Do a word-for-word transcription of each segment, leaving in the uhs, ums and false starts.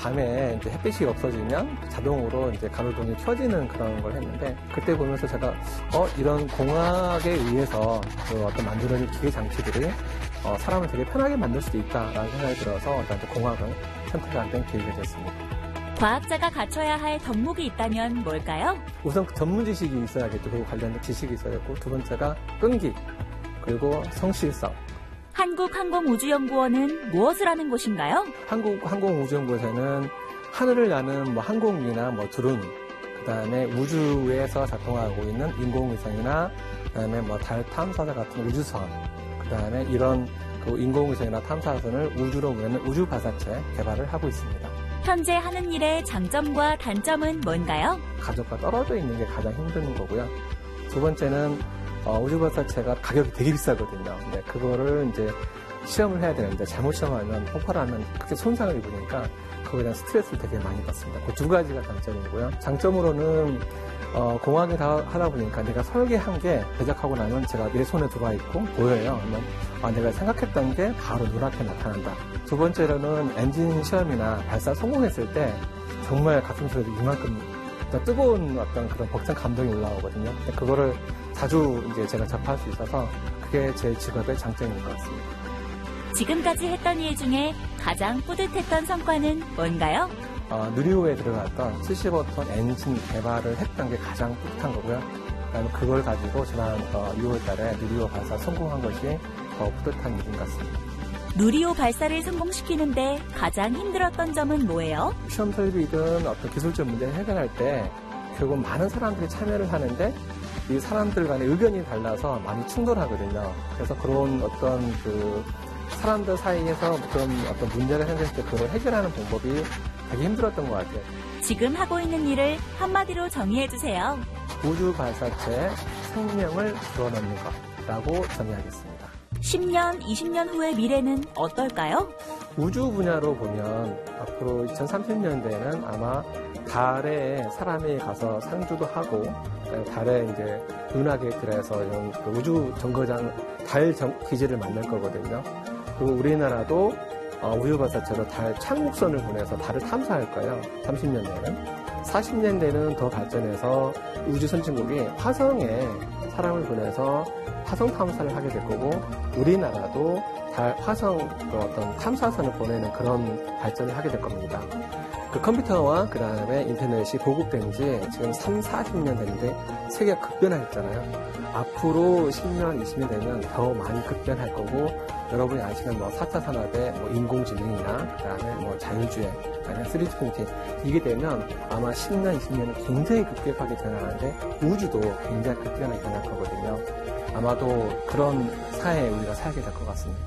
밤에 이제 햇빛이 없어지면 자동으로 이제 가로등이 켜지는 그런 걸 했는데, 그때 보면서 제가 어 이런 공학에 의해서 그 어떤 만들어진 기계 장치들이 어, 사람을 되게 편하게 만들 수도 있다라는 생각이 들어서 일단 공학을 선택하게 계기가 됐습니다. 과학자가 갖춰야 할 덕목이 있다면 뭘까요? 우선 전문 지식이 있어야겠죠. 그 관련된 지식이 있어야겠고, 두 번째가 끈기, 그리고 성실성. 한국항공우주연구원은 무엇을 하는 곳인가요? 한국항공우주연구원에서는 하늘을 나는 뭐 항공기나 뭐 드론, 그 다음에 우주에서 작동하고 있는 인공위성이나, 그 다음에 뭐 달 탐사선 같은 우주선, 그 다음에 이런 그 인공위성이나 탐사선을 우주로 보내는 우주 발사체 개발을 하고 있습니다. 현재 하는 일의 장점과 단점은 뭔가요? 가족과 떨어져 있는 게 가장 힘든 거고요. 두 번째는 어, 우주 발사체가 가격이 되게 비싸거든요. 네, 그거를 이제 시험을 해야 되는데 잘못 시험하면 폭발하면 크게 손상을 입으니까 그거에 대한 스트레스를 되게 많이 받습니다. 그 두 가지가 단점이고요. 장점으로는 어, 공학을 하다 보니까 내가 설계한 게 제작하고 나면 제가 내 손에 들어와 있고 보여요. 그러면 아, 내가 생각했던 게 바로 눈앞에 나타난다. 두 번째로는 엔진 시험이나 발사 성공했을 때 정말 가슴속에서 이만큼 뜨거운 어떤 그런 벅찬 감동이 올라오거든요. 근데 그거를 자주 이제 제가 접할 수 있어서 그게 제 직업의 장점인 것 같습니다. 지금까지 했던 일 중에 가장 뿌듯했던 성과는 뭔가요? 어, 누리호에 들어갔던 칠십오 톤 엔진 개발을 했던 게 가장 뿌듯한 거고요. 그다음에 그걸 가지고 지난 어, 유월 달에 누리호 발사 성공한 것이 더 뿌듯한 일인 것 같습니다. 누리호 발사를 성공시키는데 가장 힘들었던 점은 뭐예요? 시험 설비든 어떤 기술적 문제를 해결할 때 결국 많은 사람들이 참여를 하는데 이 사람들 간의 의견이 달라서 많이 충돌하거든요. 그래서 그런 어떤 그 사람들 사이에서 그런 어떤 문제가 생겼을 때 그걸 해결하는 방법이 되게 힘들었던 것 같아요. 지금 하고 있는 일을 한마디로 정의해주세요. 우주 발사체에 생명을 불어넣는 것이라고 정의하겠습니다. 십 년, 이십 년 후의 미래는 어떨까요? 우주 분야로 보면 앞으로 이천삼십 년대에는 아마 달에 사람이 가서 상주도 하고 달에 이제 은하계획들에서 이런 그 우주 정거장 달 정, 기지를 만들 거거든요. 그리고 우리나라도 어, 우주 발사체로 달 착륙선을 보내서 달을 탐사할 거예요. 삼십 년대에는. 사십 년대는 더 발전해서 우주 선진국이 화성에 사람을 보내서 화성 탐사를 하게 될 거고, 우리나라도 달 화성 그 어떤 탐사선을 보내는 그런 발전을 하게 될 겁니다. 그 컴퓨터와 그 다음에 인터넷이 보급된 지 지금 삼, 사십 년 됐는데 세계가 급변했잖아요. 앞으로 십 년, 이십 년 되면 더 많이 급변할 거고, 여러분이 아시는 뭐 사 차 산업의 뭐 인공지능이나 그 다음에 뭐 자율주행, 아니면 쓰리디 프린팅, 이게 되면 아마 십 년, 이십 년은 굉장히 급격하게 변하는데 우주도 굉장히 급변하게 변할 거거든요. 아마도 그런 사회에 우리가 살게 될 것 같습니다.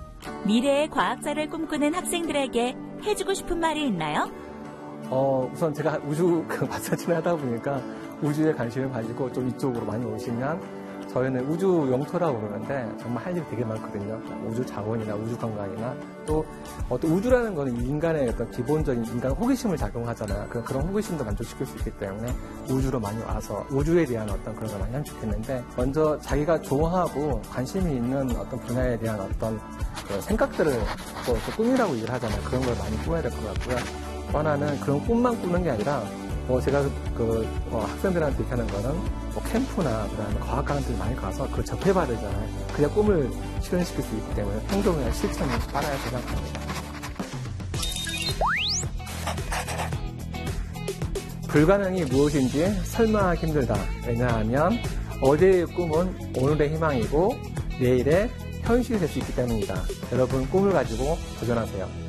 미래의 과학자를 꿈꾸는 학생들에게 해주고 싶은 말이 있나요? 어, 우선 제가 우주 그 발사체를 하다 보니까 우주에 관심을 가지고 좀 이쪽으로 많이 오시면, 저희는 우주 영토라고 그러는데 정말 할 일이 되게 많거든요. 우주 자원이나 우주 관광이나 또 어떤 우주라는 거는 인간의 어떤 기본적인 인간 호기심을 작용하잖아요. 그런, 그런 호기심도 만족시킬 수 있기 때문에 우주로 많이 와서 우주에 대한 어떤 그런 걸 많이 하면 좋겠는데, 먼저 자기가 좋아하고 관심이 있는 어떤 분야에 대한 어떤 그 생각들을 또, 또 꿈이라고 얘기를 하잖아요. 그런 걸 많이 꾸며야 될 것 같고요. 또 하나는 그런 꿈만 꾸는 게 아니라 뭐 제가 그 어, 학생들한테 이렇게 하는 거는 뭐 캠프나 그다음에 과학관들 많이 가서 그걸 접해봐야 되잖아요. 그냥 꿈을 실현시킬 수 있기 때문에 행동이나 실천을 따라야 생각합니다. 불가능이 무엇인지 설명하기 힘들다. 왜냐하면 어제의 꿈은 오늘의 희망이고 내일의 현실이 될 수 있기 때문이다. 여러분 꿈을 가지고 도전하세요.